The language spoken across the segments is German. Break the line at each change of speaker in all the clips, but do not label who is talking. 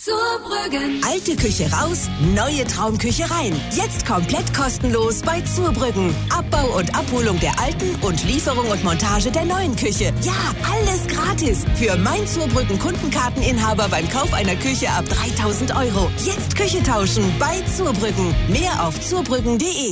Zurbrüggen.
Alte Küche raus, neue Traumküche rein. Jetzt komplett kostenlos bei Zurbrüggen. Abbau und Abholung der alten und Lieferung und Montage der neuen Küche. Ja, alles gratis. Für mein Zurbrüggen Kundenkarteninhaber beim Kauf einer Küche ab 3.000 €. Jetzt Küche tauschen bei Zurbrüggen. Mehr auf zurbrüggen.de.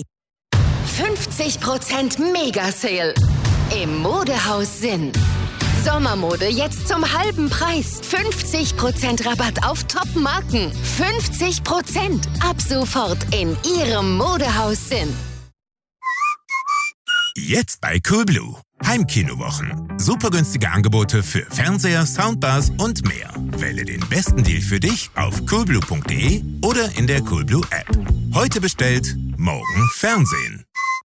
50% Mega-Sale im Modehaus Sinn. Sommermode jetzt zum halben Preis. 50% Rabatt auf Top-Marken. 50% ab sofort in Ihrem Modehaus Sinn.
Jetzt bei Coolblue. Heimkinowochen. Super günstige Angebote für Fernseher, Soundbars und mehr. Wähle den besten Deal für dich auf coolblue.de oder in der Coolblue App. Heute bestellt, morgen Fernsehen.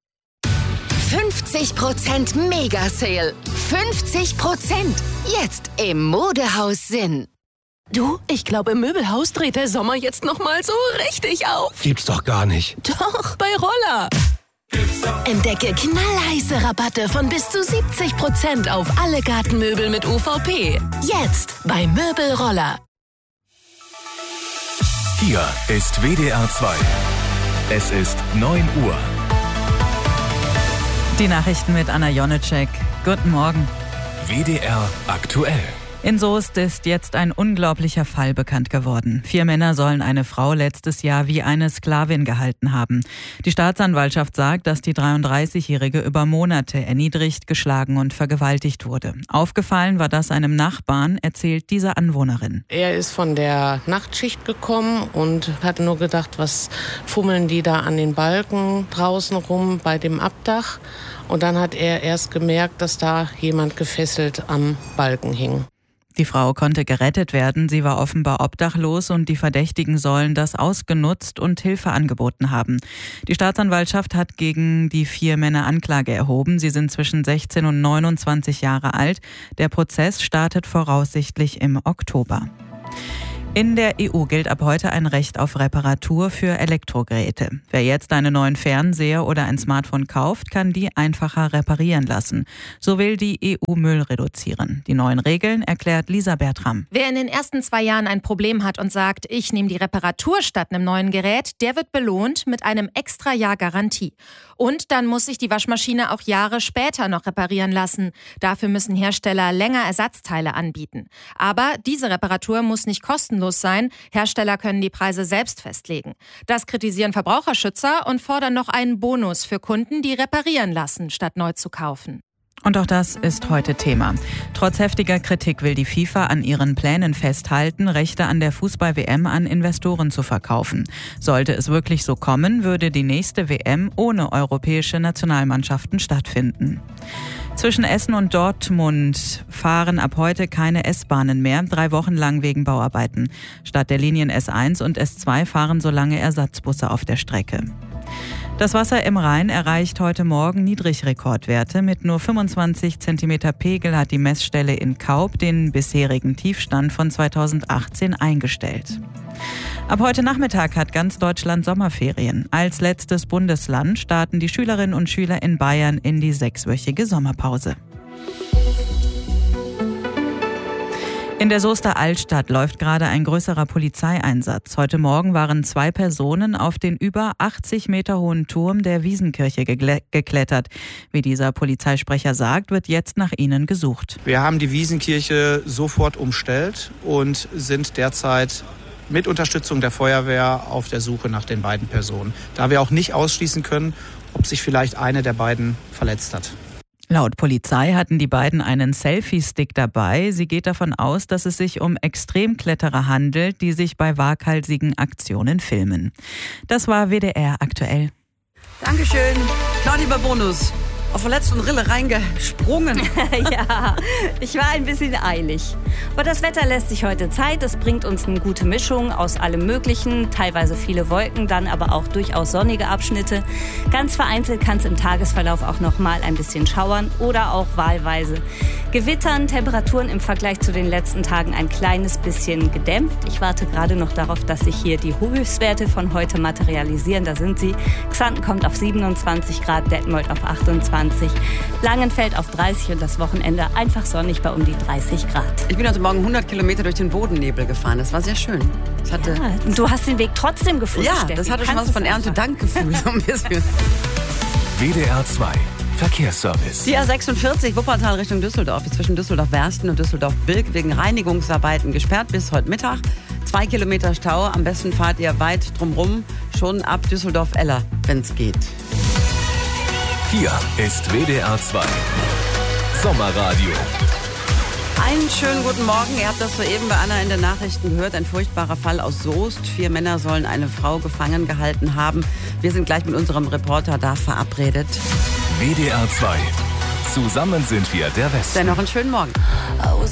50% Mega-Sale. 50% jetzt im Modehaus Sinn.
Du, ich glaube, im Möbelhaus dreht der Sommer jetzt nochmal so richtig auf.
Gibt's doch gar nicht.
Doch, bei Roller. Entdecke knallheiße Rabatte von bis zu 70% auf alle Gartenmöbel mit UVP. Jetzt bei Möbelroller.
Hier ist WDR 2. Es ist 9 Uhr.
Die Nachrichten mit Anna Jonitschek. Guten Morgen.
WDR aktuell.
In Soest ist jetzt ein unglaublicher Fall bekannt geworden. 4 Männer sollen eine Frau letztes Jahr wie eine Sklavin gehalten haben. Die Staatsanwaltschaft sagt, dass die 33-Jährige über Monate erniedrigt, geschlagen und vergewaltigt wurde. Aufgefallen war das einem Nachbarn, erzählt diese Anwohnerin.
Er ist von der Nachtschicht gekommen und hat nur gedacht, was fummeln die da an den Balken draußen rum bei dem Abdach. Und dann hat er erst gemerkt, dass da jemand gefesselt am Balken hing.
Die Frau konnte gerettet werden, sie war offenbar obdachlos und die Verdächtigen sollen das ausgenutzt und Hilfe angeboten haben. Die Staatsanwaltschaft hat gegen die 4 Männer Anklage erhoben. Sie sind zwischen 16 und 29 Jahre alt. Der Prozess startet voraussichtlich im Oktober. In der EU gilt ab heute ein Recht auf Reparatur für Elektrogeräte. Wer jetzt einen neuen Fernseher oder ein Smartphone kauft, kann die einfacher reparieren lassen. So will die EU Müll reduzieren. Die neuen Regeln erklärt Lisa Bertram.
Wer in den ersten 2 Jahren ein Problem hat und sagt, ich nehme die Reparatur statt einem neuen Gerät, der wird belohnt mit einem extra Jahr Garantie. Und dann muss sich die Waschmaschine auch Jahre später noch reparieren lassen. Dafür müssen Hersteller länger Ersatzteile anbieten. Aber diese Reparatur muss nicht kostenlos sein. Hersteller können die Preise selbst festlegen. Das kritisieren Verbraucherschützer und fordern noch einen Bonus für Kunden, die reparieren lassen, statt neu zu kaufen.
Und auch das ist heute Thema. Trotz heftiger Kritik will die FIFA an ihren Plänen festhalten, Rechte an der Fußball-WM an Investoren zu verkaufen. Sollte es wirklich so kommen, würde die nächste WM ohne europäische Nationalmannschaften stattfinden. Zwischen Essen und Dortmund fahren ab heute keine S-Bahnen mehr, 3 Wochen lang wegen Bauarbeiten. Statt der Linien S1 und S2 fahren so lange Ersatzbusse auf der Strecke. Das Wasser im Rhein erreicht heute Morgen Niedrigrekordwerte. Mit nur 25 cm Pegel hat die Messstelle in Kaub den bisherigen Tiefstand von 2018 eingestellt. Ab heute Nachmittag hat ganz Deutschland Sommerferien. Als letztes Bundesland starten die Schülerinnen und Schüler in Bayern in die 6-wöchige Sommerpause. In der Soester Altstadt läuft gerade ein größerer Polizeieinsatz. Heute Morgen waren 2 Personen auf den über 80 Meter hohen Turm der Wiesenkirche geklettert. Wie dieser Polizeisprecher sagt, wird jetzt nach ihnen gesucht.
Wir haben die Wiesenkirche sofort umstellt und sind derzeit mit Unterstützung der Feuerwehr auf der Suche nach den beiden Personen, da wir auch nicht ausschließen können, ob sich vielleicht eine der beiden verletzt hat.
Laut Polizei hatten die beiden einen Selfie-Stick dabei. Sie geht davon aus, dass es sich um Extremkletterer handelt, die sich bei waghalsigen Aktionen filmen. Das war WDR aktuell.
Dankeschön. Klar, lieber Bonus. Auf der letzten Rille reingesprungen.
Ja, ich war ein bisschen eilig. Aber das Wetter lässt sich heute Zeit. Es bringt uns eine gute Mischung aus allem Möglichen. Teilweise viele Wolken, dann aber auch durchaus sonnige Abschnitte. Ganz vereinzelt kann es im Tagesverlauf auch noch mal ein bisschen schauern oder auch wahlweise gewittern. Temperaturen im Vergleich zu den letzten Tagen ein kleines bisschen gedämpft. Ich warte gerade noch darauf, dass sich hier die Höchstwerte von heute materialisieren. Da sind sie. Xanten kommt auf 27 Grad, Detmold auf 28. 28. Langenfeld auf 30 und das Wochenende einfach sonnig bei um die 30 Grad.
Ich bin heute Morgen 100 Kilometer durch den Bodennebel gefahren. Das war sehr schön. Das hatte
und du hast den Weg trotzdem gefunden,
Ja,
Steffi.
das hatte schon was von Erntedankgefühl. So ein bisschen.
WDR 2 Verkehrsservice.
Die A46 Wuppertal Richtung Düsseldorf ist zwischen Düsseldorf-Wersten und Düsseldorf-Bilk wegen Reinigungsarbeiten gesperrt bis heute Mittag. 2 Kilometer Stau. Am besten fahrt ihr weit drumrum, schon ab Düsseldorf-Eller, wenn es geht.
Hier ist WDR 2 Sommerradio.
Einen schönen guten Morgen. Ihr habt das soeben bei Anna in den Nachrichten gehört. Ein furchtbarer Fall aus Soest. 4 Männer sollen eine Frau gefangen gehalten haben. Wir sind gleich mit unserem Reporter da verabredet.
WDR 2. Zusammen sind wir der Westen.
Dann noch einen schönen Morgen.